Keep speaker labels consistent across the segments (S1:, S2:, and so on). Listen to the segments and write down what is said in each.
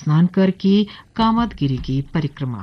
S1: स्नान कर की कामदगिरी की परिक्रमा।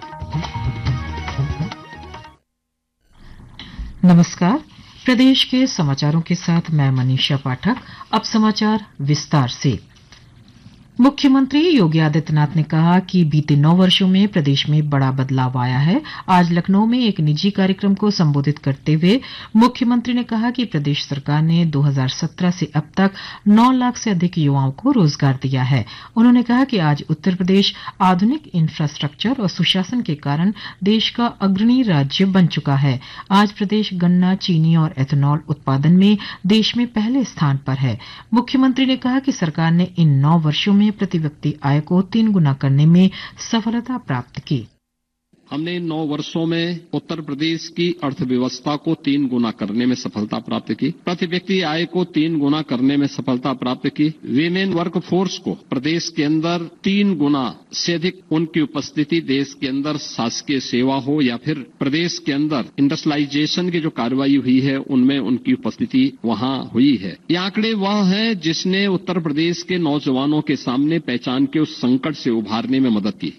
S1: नमस्कार, प्रदेश के समाचारों के साथ मैं मनीषा पाठक। अब समाचार विस्तार से। मुख्यमंत्री योगी आदित्यनाथ ने कहा कि बीते 9 वर्षों में प्रदेश में बड़ा बदलाव आया है। आज लखनऊ में एक निजी कार्यक्रम को संबोधित करते हुए मुख्यमंत्री ने कहा कि प्रदेश सरकार ने 2017 से अब तक 9 लाख से अधिक युवाओं को रोजगार दिया है। उन्होंने कहा कि आज उत्तर प्रदेश आधुनिक इंफ्रास्ट्रक्चर और सुशासन के कारण देश का अग्रणी राज्य बन चुका है। आज प्रदेश गन्ना, चीनी और एथेनॉल उत्पादन में देश में पहले स्थान पर है। मुख्यमंत्री ने कहा कि सरकार ने इन 9 वर्षों में प्रति व्यक्ति आय को 3 गुना करने में सफलता प्राप्त की।
S2: हमने इन 9 वर्षों में उत्तर प्रदेश की अर्थव्यवस्था को 3 गुना करने में सफलता प्राप्त की, प्रति व्यक्ति आय को 3 गुना करने में सफलता प्राप्त की, वीमेन वर्क फोर्स को प्रदेश के अंदर 3 गुना से अधिक उनकी उपस्थिति देश के अंदर शासकीय सेवा हो या फिर प्रदेश के अंदर इंडस्ट्रियलाइजेशन की जो कार्रवाई हुई है उनमें उनकी उपस्थिति वहां हुई है। ये आंकड़े वह है जिसने उत्तर प्रदेश के नौजवानों के सामने पहचान के उस संकट से उभारने में मदद की।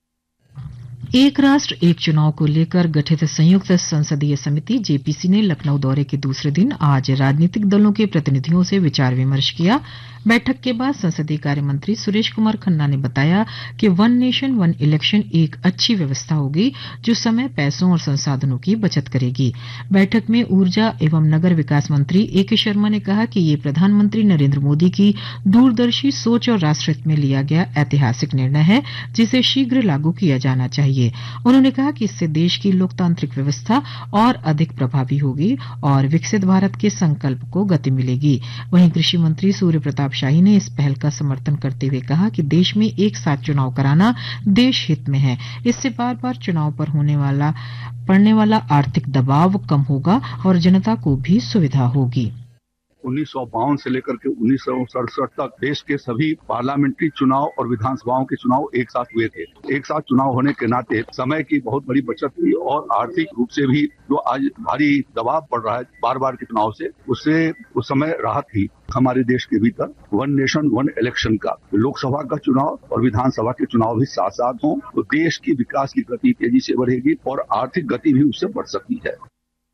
S1: एक राष्ट्र एक चुनाव को लेकर गठित संयुक्त संसदीय समिति जेपीसी ने लखनऊ दौरे के दूसरे दिन आज राजनीतिक दलों के प्रतिनिधियों से विचार विमर्श किया। बैठक के बाद संसदीय कार्य मंत्री सुरेश कुमार खन्ना ने बताया कि वन नेशन वन इलेक्शन एक अच्छी व्यवस्था होगी जो समय, पैसों और संसाधनों की बचत करेगी। बैठक में ऊर्जा एवं नगर विकास मंत्री एके शर्मा ने कहा कि ये प्रधानमंत्री नरेंद्र मोदी की दूरदर्शी सोच और राष्ट्रहित में लिया गया ऐतिहासिक निर्णय है जिसे शीघ्र लागू किया जाना चाहिए। उन्होंने कहा कि इससे देश की लोकतांत्रिक व्यवस्था और अधिक प्रभावी होगी और विकसित भारत के संकल्प को गति मिलेगी। वहीं कृषि मंत्री सूर्य प्रताप शाही ने इस पहल का समर्थन करते हुए कहा कि देश में एक साथ चुनाव कराना देश हित में है। इससे बार बार चुनाव पर पड़ने वाला आर्थिक दबाव कम होगा और जनता को भी सुविधा होगी।
S3: 1952 से लेकर के 1967 तक देश के सभी पार्लियामेंट्री चुनाव और विधानसभाओं के चुनाव एक साथ हुए थे। एक साथ चुनाव होने के नाते समय की बहुत बड़ी बचत हुई और आर्थिक रूप से भी जो आज भारी दबाव पड़ रहा है बार बार के चुनाव से, उससे उस समय राहत थी। हमारे देश के भीतर वन नेशन वन इलेक्शन का लोकसभा का चुनाव और विधानसभा के चुनाव भी साथ साथ हों तो देश की विकास की गति तेजी से बढ़ेगी और आर्थिक गति भी उससे बढ़ सकती है।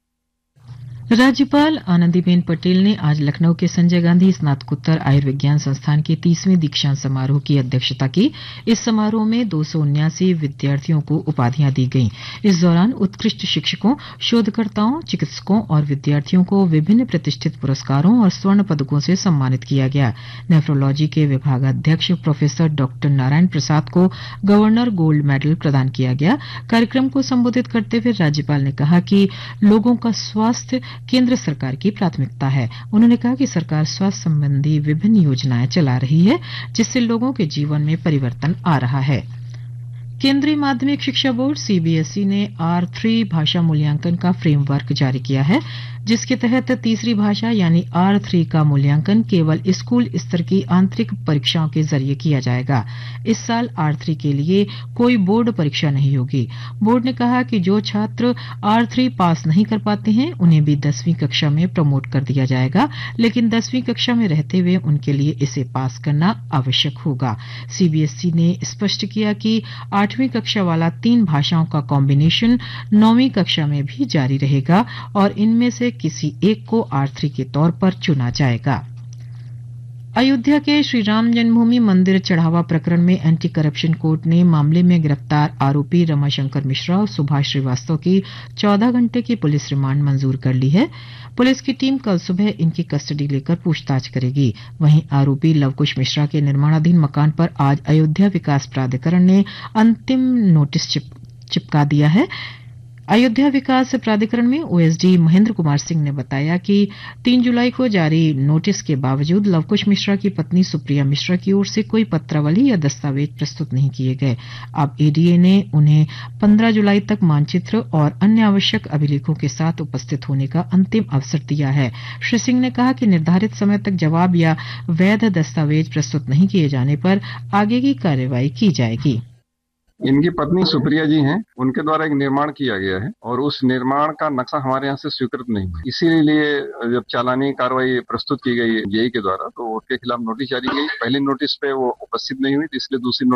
S1: राज्यपाल आनंदीबेन पटेल ने आज लखनऊ के संजय गांधी स्नातकोत्तर आयुर्विज्ञान संस्थान के 30वें दीक्षांत समारोह की अध्यक्षता की। इस समारोह में 279 विद्यार्थियों को उपाधियां दी गईं। इस दौरान उत्कृष्ट शिक्षकों, शोधकर्ताओं, चिकित्सकों और विद्यार्थियों को विभिन्न प्रतिष्ठित पुरस्कारों और स्वर्ण पदकों से सम्मानित किया गया। नेफ्रोलॉजी के विभागाध्यक्ष प्रोफेसर डॉक्टर नारायण प्रसाद को गवर्नर गोल्ड मेडल प्रदान किया गया। कार्यक्रम को संबोधित करते हुए राज्यपाल ने कहा कि लोगों का स्वास्थ्य केंद्र सरकार की प्राथमिकता है। उन्होंने कहा कि सरकार स्वास्थ्य संबंधी विभिन्न योजनाएं चला रही है जिससे लोगों के जीवन में परिवर्तन आ रहा है। केंद्रीय माध्यमिक शिक्षा बोर्ड सीबीएसई ने R3 भाषा मूल्यांकन का फ्रेमवर्क जारी किया है जिसके तहत तीसरी भाषा यानी R3 का मूल्यांकन केवल स्कूल स्तर की आंतरिक परीक्षाओं के जरिए किया जाएगा। इस साल R3 के लिए कोई बोर्ड परीक्षा नहीं होगी। बोर्ड ने कहा कि जो छात्र R3 पास नहीं कर पाते हैं उन्हें भी 10वीं कक्षा में प्रमोट कर दिया जाएगा, लेकिन 10वीं कक्षा में रहते हुए उनके लिए इसे पास करना आवश्यक होगा। सीबीएसई ने स्पष्ट किया कि 8वीं कक्षा वाला 3 भाषाओं का कॉम्बिनेशन 9वीं कक्षा में भी जारी रहेगा और इनमें से किसी एक को R3 के तौर पर चुना जाएगा। अयोध्या के श्री राम जन्मभूमि मंदिर चढ़ावा प्रकरण में एंटी करप्शन कोर्ट ने मामले में गिरफ्तार आरोपी रमाशंकर मिश्रा और सुभाष श्रीवास्तव की 14 घंटे की पुलिस रिमांड मंजूर कर ली है। पुलिस की टीम कल सुबह इनकी कस्टडी लेकर पूछताछ करेगी। वहीं आरोपी लवकुश मिश्रा के निर्माणाधीन मकान पर आज अयोध्या विकास प्राधिकरण ने अंतिम नोटिस चिपका दिया है। अयोध्या विकास प्राधिकरण में ओएसडी महेंद्र कुमार सिंह ने बताया कि 3 जुलाई को जारी नोटिस के बावजूद लवकुश मिश्रा की पत्नी सुप्रिया मिश्रा की ओर से कोई पत्रावली या दस्तावेज प्रस्तुत नहीं किए गए। अब एडीए ने उन्हें 15 जुलाई तक मानचित्र और अन्य आवश्यक अभिलेखों के साथ उपस्थित होने का अंतिम अवसर दिया है। श्री सिंह ने कहा कि निर्धारित समय तक जवाब या वैध दस्तावेज प्रस्तुत नहीं किए जाने पर आगे की कार्रवाई की जाएगी।
S4: इनकी पत्नी सुप्रिया जी हैं, उनके द्वारा एक निर्माण किया गया है और उस निर्माण का नक्शा हमारे यहाँ से स्वीकृत नहीं है। इसीलिए जब चालानी कार्रवाई प्रस्तुत की गई जेई के द्वारा तो उसके खिलाफ नोटिस जारी की। पहले नोटिस पे वो उपस्थित नहीं हुई, इसलिए दूसरी